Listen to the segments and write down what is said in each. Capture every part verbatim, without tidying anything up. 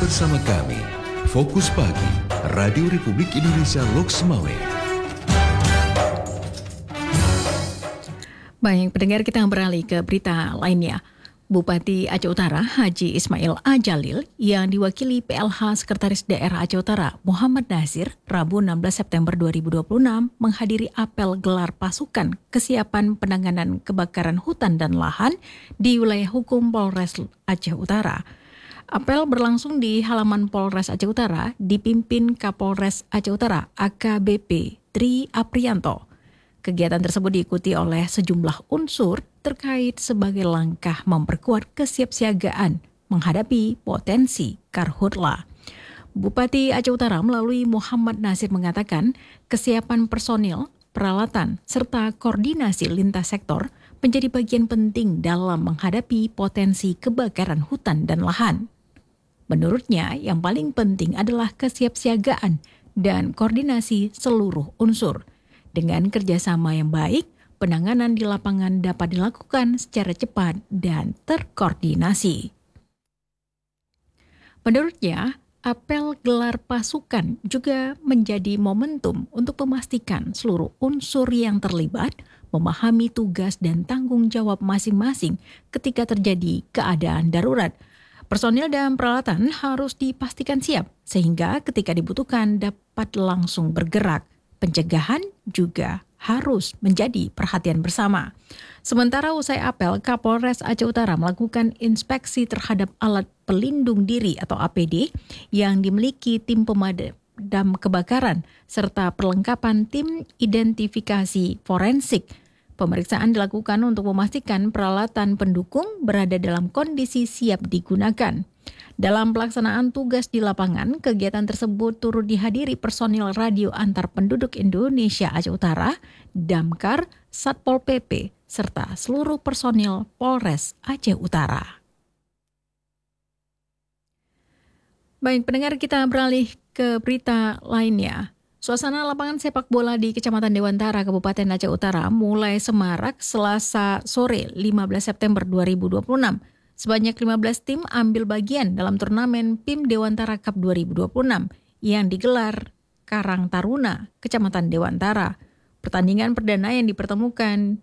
bersama kami, Fokus Pagi, Radio Republik Indonesia Loks Mawé. Baik, pendengar, kita beralih ke berita lainnya. Bupati Aceh Utara Haji Ismail A. Jalil yang diwakili P L H Sekretaris Daerah Aceh Utara Muhammad Nasir Rabu enam belas September dua ribu dua puluh enam menghadiri apel gelar pasukan kesiapan penanganan kebakaran hutan dan lahan di wilayah hukum Polres Aceh Utara. Apel berlangsung di halaman Polres Aceh Utara dipimpin Kapolres Aceh Utara A K B P Tri Aprianto. Kegiatan tersebut diikuti oleh sejumlah unsur terkait sebagai langkah memperkuat kesiapsiagaan menghadapi potensi karhutla. Bupati Aceh Utara melalui Muhammad Nasir mengatakan kesiapan personil, peralatan, serta koordinasi lintas sektor menjadi bagian penting dalam menghadapi potensi kebakaran hutan dan lahan. Menurutnya, yang paling penting adalah kesiapsiagaan dan koordinasi seluruh unsur. Dengan kerjasama yang baik, penanganan di lapangan dapat dilakukan secara cepat dan terkoordinasi. Menurutnya, apel gelar pasukan juga menjadi momentum untuk memastikan seluruh unsur yang terlibat memahami tugas dan tanggung jawab masing-masing ketika terjadi keadaan darurat. Personil dan peralatan harus dipastikan siap sehingga ketika dibutuhkan dapat langsung bergerak. Pencegahan juga harus menjadi perhatian bersama. Sementara usai apel, Kapolres Aceh Utara melakukan inspeksi terhadap alat pelindung diri atau A P D yang dimiliki tim pemadam kebakaran serta perlengkapan tim identifikasi forensik. Pemeriksaan dilakukan untuk memastikan peralatan pendukung berada dalam kondisi siap digunakan. Dalam pelaksanaan tugas di lapangan, kegiatan tersebut turut dihadiri personil radio antar penduduk Indonesia Aceh Utara, Damkar, Satpol P P, serta seluruh personil Polres Aceh Utara. Baik, pendengar, kita beralih ke berita lainnya. Suasana lapangan sepak bola di Kecamatan Dewantara, Kabupaten Aceh Utara mulai semarak Selasa sore lima belas September dua ribu dua puluh enam. Sebanyak lima belas tim ambil bagian dalam turnamen P I M Dewantara Cup dua ribu dua puluh enam yang digelar Karang Taruna, Kecamatan Dewantara. Pertandingan perdana yang dipertemukan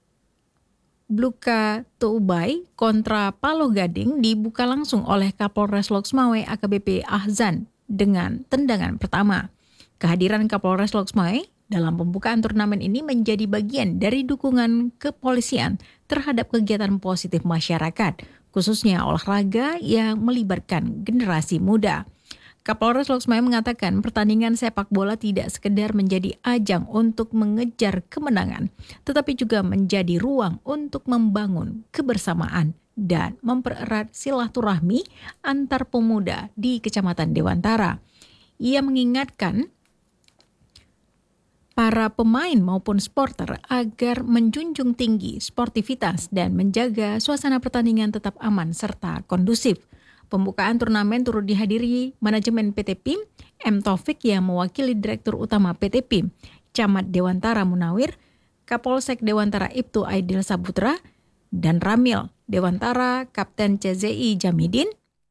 Bluka Tuubay kontra Paloh Gading dibuka langsung oleh Kapolres Loks Mawé A K B P Ahzan dengan tendangan pertama. Kehadiran Kapolres Loks Mawé dalam pembukaan turnamen ini menjadi bagian dari dukungan kepolisian terhadap kegiatan positif masyarakat, khususnya olahraga yang melibatkan generasi muda. Kapolres Loks Mawé mengatakan pertandingan sepak bola tidak sekedar menjadi ajang untuk mengejar kemenangan, tetapi juga menjadi ruang untuk membangun kebersamaan dan mempererat silaturahmi antar pemuda di Kecamatan Dewantara. Ia mengingatkan para pemain maupun supporter agar menjunjung tinggi sportivitas dan menjaga suasana pertandingan tetap aman serta kondusif. Pembukaan turnamen turut dihadiri manajemen P T P I M, M Taufik yang mewakili Direktur Utama P T P I M, Camat Dewantara Munawir, Kapolsek Dewantara Ibtu Aidil Saputra, dan Ramil Dewantara Kapten C Z I Jamidin,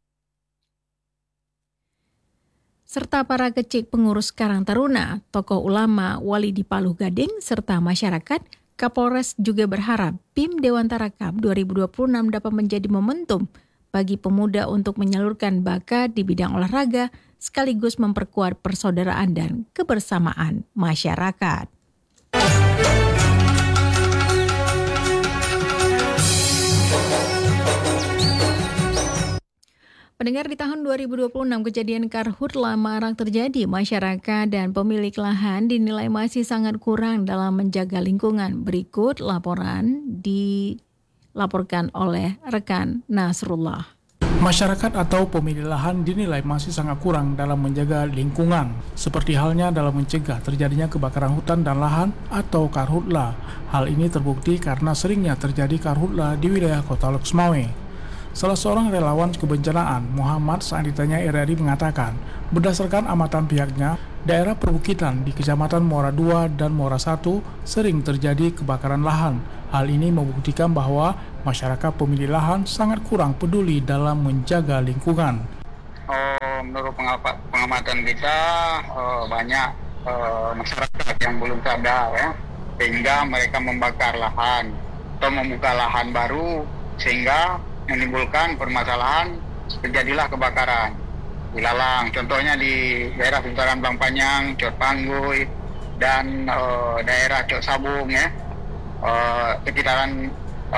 serta para kecik pengurus Karang Taruna, tokoh ulama, wali di Paloh Gading, serta masyarakat. Kapolres juga berharap P I M Dewantara Cup dua ribu dua puluh enam dapat menjadi momentum bagi pemuda untuk menyalurkan bakat di bidang olahraga, sekaligus memperkuat persaudaraan dan kebersamaan masyarakat. Pendengar, di tahun dua ribu dua puluh enam kejadian karhutla marak terjadi. Masyarakat dan pemilik lahan dinilai masih sangat kurang dalam menjaga lingkungan. Berikut laporan dilaporkan oleh rekan Nasrullah. Masyarakat atau pemilik lahan dinilai masih sangat kurang dalam menjaga lingkungan, seperti halnya dalam mencegah terjadinya kebakaran hutan dan lahan atau karhutla. Hal ini terbukti karena seringnya terjadi karhutla di wilayah Kota Loks Mawé. Salah seorang relawan kebencanaan, Muhammad, saat ditanya R R I mengatakan, berdasarkan amatan pihaknya, daerah perbukitan di Kecamatan Muara dua dan Muara satu sering terjadi kebakaran lahan. Hal ini membuktikan bahwa masyarakat pemilik lahan sangat kurang peduli dalam menjaga lingkungan. Oh, menurut pengapa- pengamatan kita uh, banyak uh, masyarakat yang belum sadar ya, sehingga mereka membakar lahan atau membuka lahan baru sehingga menimbulkan permasalahan, terjadilah kebakaran. Ilalang, contohnya di daerah seputaran Blangpanjang, Cot Pangguy, dan uh, daerah Cot Sabung ya, uh, sekitaran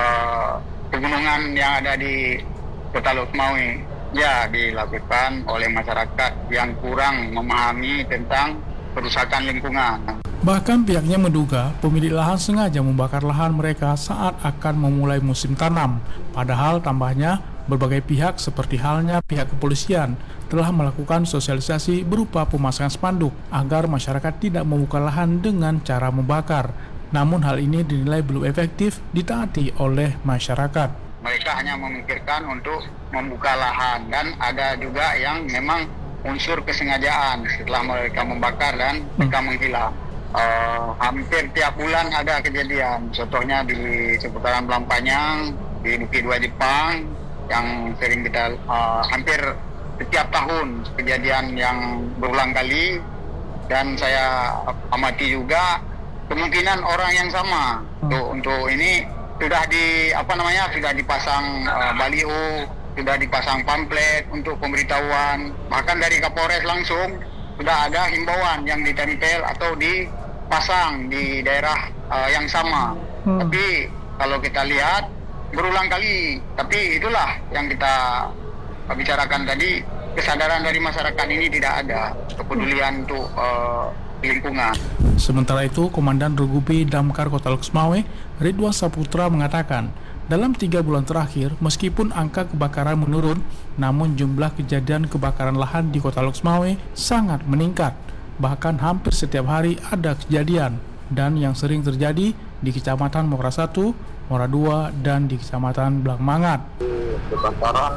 uh, pegunungan yang ada di Kota Lok Sumawe. Ya, dilakukan oleh masyarakat yang kurang memahami tentang kerusakan lingkungan. Bahkan pihaknya menduga pemilik lahan sengaja membakar lahan mereka saat akan memulai musim tanam. Padahal tambahnya berbagai pihak seperti halnya pihak kepolisian telah melakukan sosialisasi berupa pemasangan spanduk agar masyarakat tidak membuka lahan dengan cara membakar. Namun hal ini dinilai belum efektif ditaati oleh masyarakat. Mereka hanya memikirkan untuk membuka lahan, dan ada juga yang memang unsur kesengajaan setelah mereka membakar dan mereka menghilang. Uh, hampir tiap bulan ada kejadian, contohnya di seputaran Blangpanjang, di Bukit Dua Jepang, yang sering kita uh, hampir setiap tahun kejadian yang berulang kali, dan saya amati juga kemungkinan orang yang sama. Untuk, untuk ini sudah di apa namanya sudah dipasang uh, baliho, sudah dipasang pamflet untuk pemberitahuan, bahkan dari Kapolres langsung sudah ada himbauan yang ditempel atau dipasang di daerah uh, yang sama. Hmm. Tapi kalau kita lihat berulang kali, tapi itulah yang kita bicarakan tadi, kesadaran dari masyarakat ini tidak ada, kepedulian untuk uh, lingkungan. Sementara itu, Komandan Rugubi Damkar Kota Lok Sumawe, Ridwan Saputra mengatakan, dalam tiga bulan terakhir, meskipun angka kebakaran menurun, namun jumlah kejadian kebakaran lahan di Kota Lok Sumawe sangat meningkat. Bahkan hampir setiap hari ada kejadian, dan yang sering terjadi di Kecamatan Mora satu, Mora dua, dan di Kecamatan Blangmangat. Kebakaran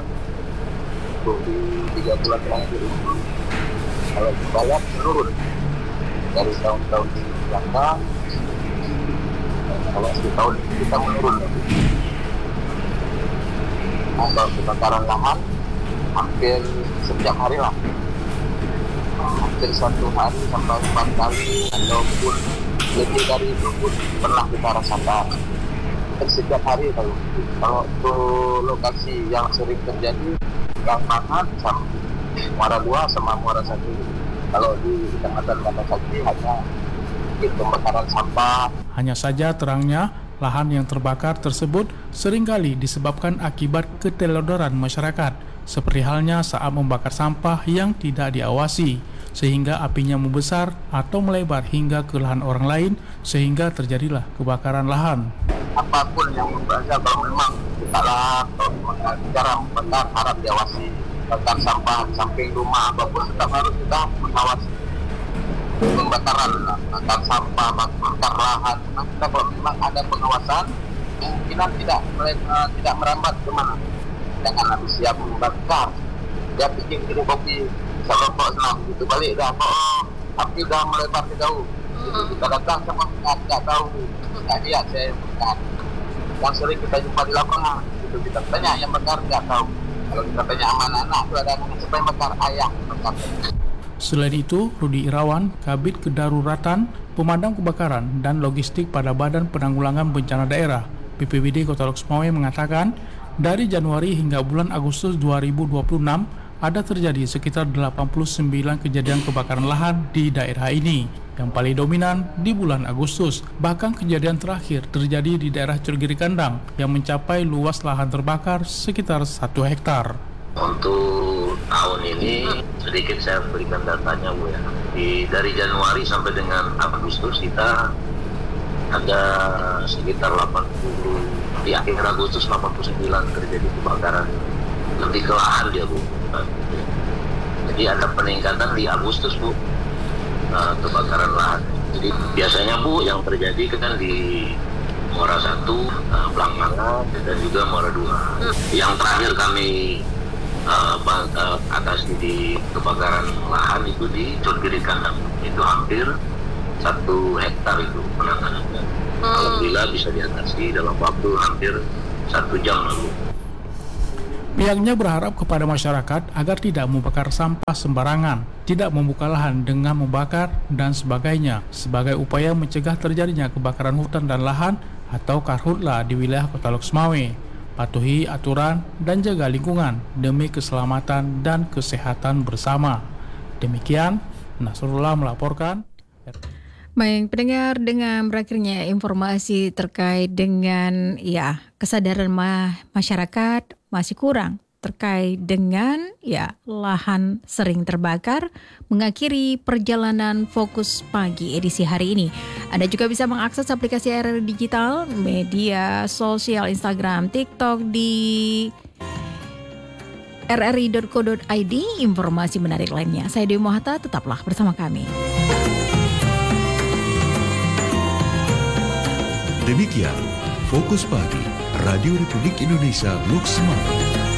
untuk di tiga bulan terakhir ini, kalau kita lihat menurun dari tahun-tahun di belakang. Kalau di tahun ini kita menurun lagi. Kalau kebakaran lahan hampir setiap hari lah, hampir satu hari sampai empat kali ataupun lebih dari itu pun pernah kita rasakan. Setiap hari kalau kalau untuk lokasi yang sering terjadi yang mana sama Muara dua sama Muara satu. Kalau di Kecamatan Muara satu hanya pembakaran sampah. Hanya saja terangnya lahan yang terbakar tersebut seringkali disebabkan akibat keteledoran masyarakat, seperti halnya saat membakar sampah yang tidak diawasi, sehingga apinya membesar atau melebar hingga ke lahan orang lain, sehingga terjadilah kebakaran lahan. Apapun yang membakar, kalau memang kita lah cara membakar harap diawasi. Bakar sampah samping rumah apapun tetap harus kita mengawasi pembakaran, bakar sampah, bakar lahan. Nah, kita kalau memang ada pengawasan, kemungkinan tidak uh, tidak merambat kemana. Jangan habis siap membakar, dia bikin kedai kopi, serokok senang gitu balik dah. Oh, api dah melebar ke jauh. Jadi kita datang sama pihak tidak tahu, tidak lihat saya bukan. Yang sering kita jumpa di lapangan, itu kita tanya yang bakar tidak tahu. Kalau kita tanya anak-anak itu ada anak supaya bakar ayam, bakar. Selain itu, Rudi Irawan, Kabid Kedaruratan, Pemadam Kebakaran dan Logistik pada Badan Penanggulangan Bencana Daerah B P B D Kota Lok Sumawe mengatakan, dari Januari hingga bulan Agustus dua ribu dua puluh enam ada terjadi sekitar delapan puluh sembilan kejadian kebakaran lahan di daerah ini. Yang paling dominan di bulan Agustus. Bahkan kejadian terakhir terjadi di daerah Curgiri Kandang yang mencapai luas lahan terbakar sekitar satu hektar. Untuk tahun ini sedikit saya berikan datanya Bu ya. Di, dari Januari sampai dengan Agustus kita ada sekitar delapan puluh, di akhir Agustus delapan puluh sembilan terjadi kebakaran. Lebih ke lahan dia Bu. Jadi ada peningkatan di Agustus Bu. Uh, kebakaran lahan. Jadi biasanya Bu yang terjadi kan di Muara satu, uh, Blangmangat dan juga Muara dua. Yang terakhir kami uh, uh, atasi di kebakaran lahan itu di Curgiri Kandang. Itu hampir satu hektar itu penanganannya. Hmm. Alhamdulillah bisa diatasi dalam waktu hampir satu jam lalu. Pihaknya berharap kepada masyarakat agar tidak membakar sampah sembarangan, tidak membuka lahan dengan membakar dan sebagainya sebagai upaya mencegah terjadinya kebakaran hutan dan lahan atau karhutla di wilayah Kota Lok Sumawe. Patuhi aturan dan jaga lingkungan demi keselamatan dan kesehatan bersama. Demikian, Nasrullah melaporkan. Baik, pendengar, dengan berakhirnya informasi terkait dengan ya kesadaran ma- masyarakat masih kurang terkait dengan ya lahan sering terbakar, mengakhiri perjalanan Fokus Pagi edisi hari ini. Anda juga bisa mengakses aplikasi R R I Digital, media sosial Instagram, TikTok di r r i dot co dot i d. Informasi menarik lainnya, saya Dewi Mohata, tetaplah bersama kami. Demikian Fokus Pagi Radio Republik Indonesia Lok Sumawe.